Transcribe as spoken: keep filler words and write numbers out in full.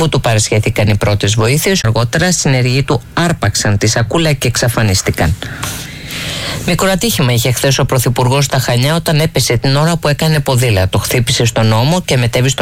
Αφού του παρασχέθηκαν οι πρώτες βοήθειες, αργότερα συνεργοί του άρπαξαν τη σακούλα και εξαφανίστηκαν. Μικρό ατύχημα είχε χθες ο Πρωθυπουργός στα Χανιά όταν έπεσε την ώρα που έκανε ποδήλατο. Χτύπησε στον ώμο και μετέβη στο